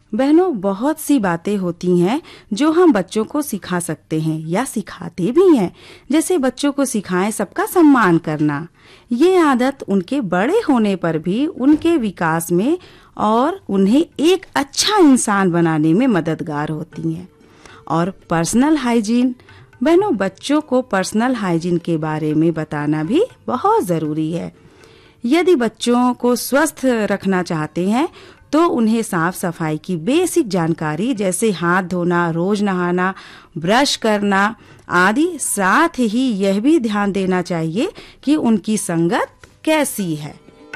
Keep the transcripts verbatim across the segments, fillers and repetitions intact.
बहनों, बहुत सी बातें होती हैं जो हम बच्चों को सिखा सकते हैं या सिखाते भी हैं। जैसे बच्चों को सिखाएं सबका सम्मान करना। ये आदत उनके बड़े होने पर भी उनके विकास में और उन्हें एक अच्छा इंसान बनाने में मददगार होती है। और पर्सनल हाइजीन, बहनों बच्चों को पर्सनल हाइजीन के बारे में बताना भी बहुत ज़रूरी है। यदि बच्चों को स्वस्थ रखना चाहते हैं तो उन्हें साफ सफाई की बेसिक जानकारी जैसे हाथ धोना, रोज नहाना, ब्रश करना आदि, साथ ही यह भी ध्यान देना चाहिए कि उनकी संगत कैसी है।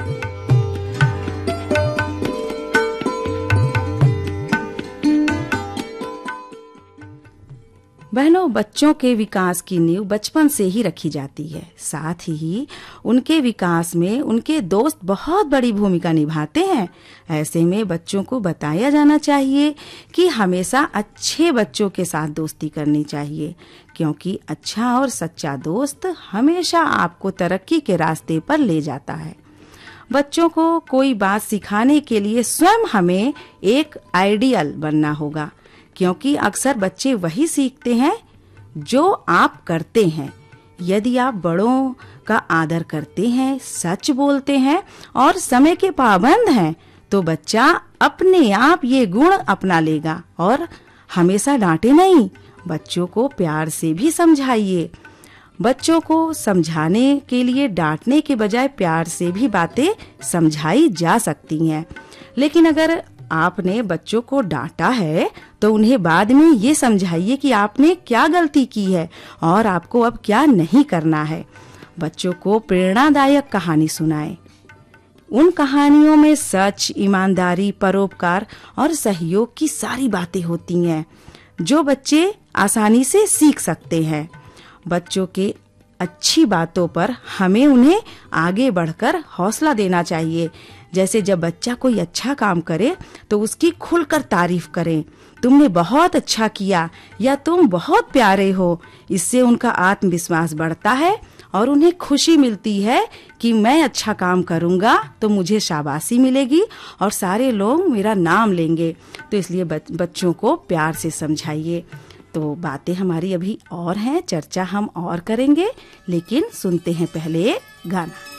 बहनों, बच्चों के विकास की नींव बचपन से ही रखी जाती है। साथ ही उनके विकास में उनके दोस्त बहुत बड़ी भूमिका निभाते हैं। ऐसे में बच्चों को बताया जाना चाहिए कि हमेशा अच्छे बच्चों के साथ दोस्ती करनी चाहिए, क्योंकि अच्छा और सच्चा दोस्त हमेशा आपको तरक्की के रास्ते पर ले जाता है। बच्चों को कोई बात सिखाने के लिए स्वयं हमें एक आइडियल बनना होगा, क्योंकि अक्सर बच्चे वही सीखते हैं जो आप करते हैं। यदि आप बड़ों का आदर करते हैं, सच बोलते हैं और समय के पाबंद हैं, तो बच्चा अपने आप ये गुण अपना लेगा। और हमेशा डांटे नहीं, बच्चों को प्यार से भी समझाइए। बच्चों को समझाने के लिए डांटने के बजाय प्यार से भी बातें समझाई जा सकती हैं। लेकिन अगर आपने बच्चों को डांटा है तो उन्हें बाद में ये समझाइए कि आपने क्या गलती की है और आपको अब क्या नहीं करना है। बच्चों को प्रेरणादायक कहानी सुनाएं। उन कहानियों में सच, ईमानदारी, परोपकार और सहयोग की सारी बातें होती हैं जो बच्चे आसानी से सीख सकते हैं। बच्चों के अच्छी बातों पर हमें उन्हें आगे बढ़कर हौसला देना चाहिए। जैसे जब बच्चा कोई अच्छा काम करे तो उसकी खुलकर तारीफ करें, तुमने बहुत अच्छा किया या तुम बहुत प्यारे हो। इससे उनका आत्मविश्वास बढ़ता है और उन्हें खुशी मिलती है कि मैं अच्छा काम करूंगा तो मुझे शाबाशी मिलेगी और सारे लोग मेरा नाम लेंगे। तो इसलिए बच्चों को प्यार से समझाइए। तो बातें हमारी अभी और हैं, चर्चा हम और करेंगे, लेकिन सुनते हैं पहले गाना।